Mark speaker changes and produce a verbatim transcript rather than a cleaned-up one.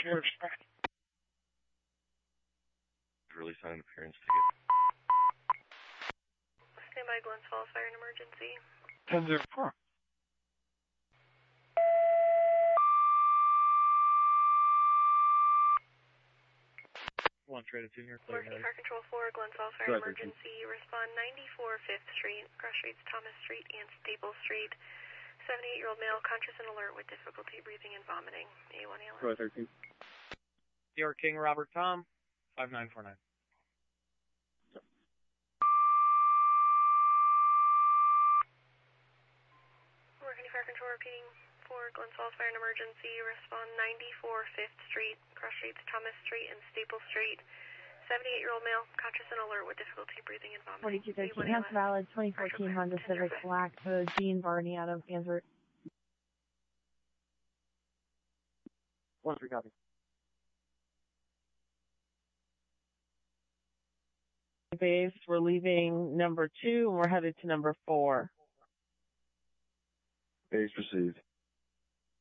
Speaker 1: Sheriff's Department.
Speaker 2: Release on an appearance ticket.
Speaker 3: Stand by, Glens Falls Fire and Emergency.
Speaker 1: ten zero four.
Speaker 4: One trade two here.
Speaker 3: Morphine Car Control four, Glens Falls Fire and Emergency. Respond ninety-four fifth Street, cross streets Thomas Street and Staples Street. seventy-eight-year-old male, conscious and alert with difficulty breathing and vomiting. A one A L S.
Speaker 4: thirteen. York King Robert Tom, five nine four nine.
Speaker 3: Morphine Fire Control repeating for Glens Falls Fire and Emergency. Respond ninety-four fifth Street, cross streets Thomas Street and Staples Street. seventy-eight-year-old male, conscious and alert with difficulty breathing and vomiting.
Speaker 5: forty-two thirteen, House Valid, twenty fourteen Honda Civic, black code, Dean Varney out of Answer.
Speaker 4: One three copy.
Speaker 6: Base, we're leaving number two and we're headed to number four.
Speaker 2: Base received.